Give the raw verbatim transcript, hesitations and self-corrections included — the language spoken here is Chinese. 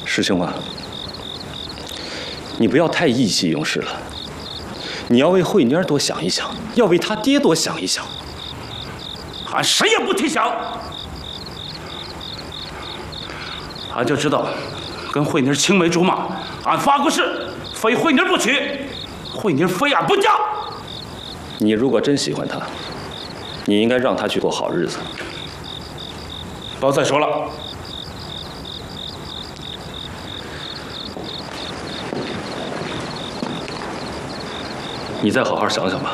师兄啊，你不要太意气用事了。你要为慧妮多想一想，要为她爹多想一想。 俺谁也不提想，俺就知道跟慧妮青梅竹马，俺发过誓，非慧妮不娶，慧妮非俺不嫁。 你如果真喜欢她，你应该让她去过好日子。 不要再说了。 你再好好想想吧。